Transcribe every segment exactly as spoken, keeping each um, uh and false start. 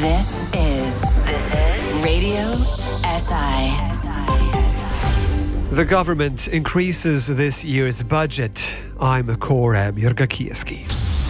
This is This is Radio S I. The government increases this year's budget. I'm Korem Jurgakieski.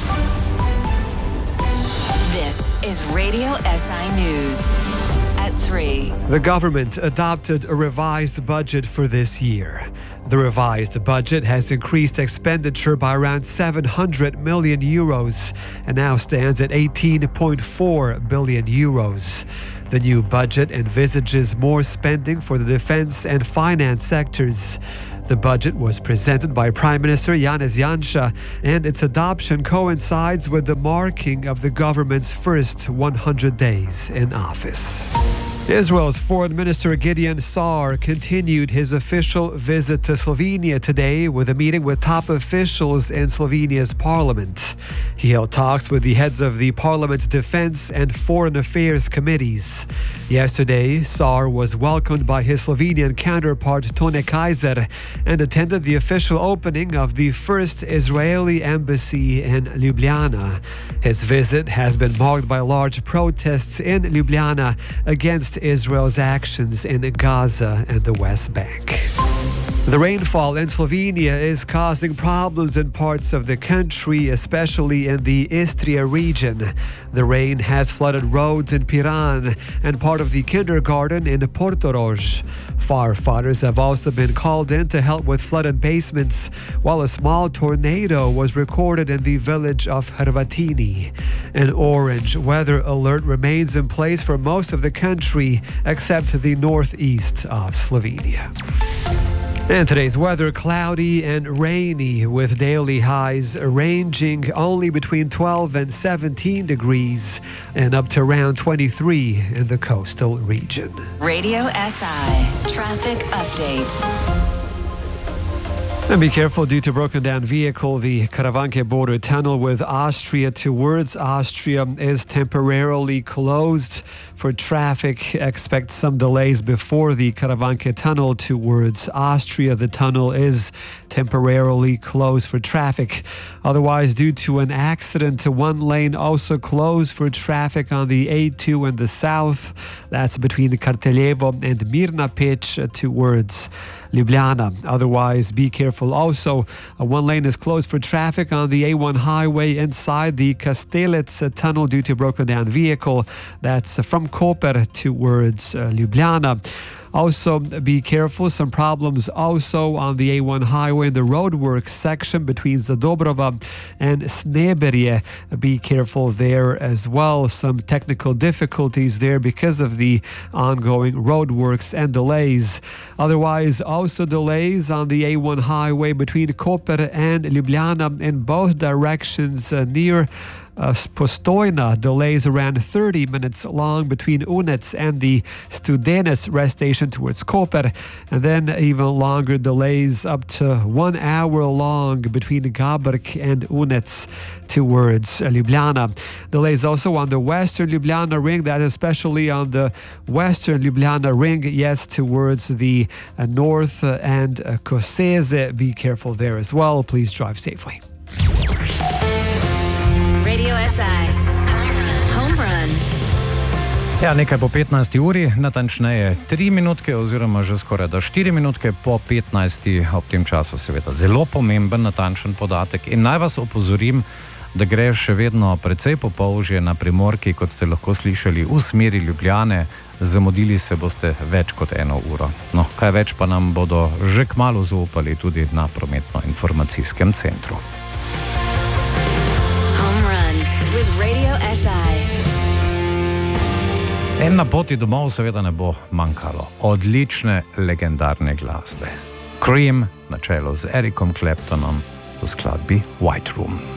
This is Radio S I News at three. The government adopted a revised budget for this year. The revised budget has increased expenditure by around seven hundred million euros and now stands at eighteen point four billion euros. The new budget envisages more spending for the defense and finance sectors. The budget was presented by Prime Minister Janez Janša, and its adoption coincides with the marking of the government's first one hundred days in office. Israel's Foreign Minister Gideon Saar continued his official visit to Slovenia today with a meeting with top officials in Slovenia's parliament. He held talks with the heads of the parliament's defense and foreign affairs committees. Yesterday, Saar was welcomed by his Slovenian counterpart Tone Kaiser and attended the official opening of the first Israeli embassy in Ljubljana. His visit has been marked by large protests in Ljubljana against Israel's actions in Gaza and the West Bank. The rainfall in Slovenia is causing problems in parts of the country, especially in the Istria region. The rain has flooded roads in Piran and part of the kindergarten in Portorož. Firefighters have also been called in to help with flooded basements, while a small tornado was recorded in the village of Hrvatini. An orange weather alert remains in place for most of the country, except the northeast of Slovenia. And today's weather, cloudy and rainy with daily highs ranging only between twelve and seventeen degrees and up to around twenty-three in the coastal region. Radio S I Traffic Update. And be careful, due to broken down vehicle, the Karavanke border tunnel with Austria towards Austria is temporarily closed for traffic. Expect some delays before the Karavanke tunnel towards Austria. The tunnel is temporarily closed for traffic. Otherwise, due to an accident, one lane also closed for traffic on the A two in the south. That's between Karteljevo and Mirna Peć towards Ljubljana. Otherwise, be careful. Also, uh, one lane is closed for traffic on the A one highway inside the Kastelec uh, tunnel due to broken down vehicle. That's uh, from Koper towards uh, Ljubljana. Also, be careful, some problems also on the A one highway in the roadwork section between Zadobrova and Sneberje. Be careful there as well. Some technical difficulties there because of the ongoing roadworks and delays. Otherwise, also delays on the A one highway between Koper and Ljubljana in both directions uh, near Uh, Postojna. Delays around thirty minutes long between Unec and the Studenes rest station towards Koper, and then even longer delays up to one hour long between Gabrk and Unec towards uh, Ljubljana. Delays also on the western Ljubljana ring, that especially on the western Ljubljana ring, yes, towards the uh, north uh, and uh, Koseze. Be careful there as well. Please drive safely. Radio S I Home Run. Ja, nekaj po petnajsti uri, natančneje tri minutke oziroma že skoraj da štiri minutke po petnajsti, ob tem času seveda zelo pomemben natančen podatek. In naj vas opozorim, da gre še vedno precej popolžje na primorki, kot ste lahko slišali, v smeri Ljubljane. Zamudili se boste več kot eno uro. No, kaj več pa nam bodo že kmalu zaupali tudi na prometno-informacijskem centru. With Radio S I. En na poti domov seveda ne bo manjkalo odlične, legendarne glasbe. Cream na čelu z Ericom Claptonom v skladbi White Room.